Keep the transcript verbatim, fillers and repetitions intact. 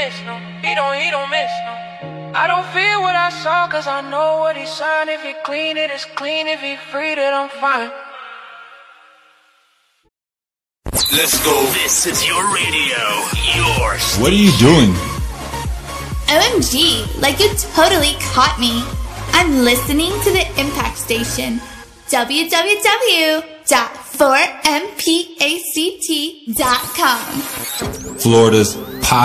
no. He don't, he don't miss, no. I don't feel what I saw, cause I know what he signed. If he clean, it is clean. If he free, then I'm fine. Let's go. This is your radio. Your station. What are you doing? O M G, like you totally caught me. I'm listening to the Impact Station. w w w dot four m pact dot com. Florida's